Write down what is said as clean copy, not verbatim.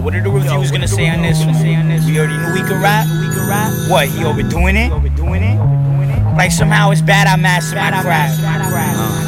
what are the reviews gonna say on this one? We already knew we could rap. What, he overdoing it? Like somehow it's bad I mastered my craft.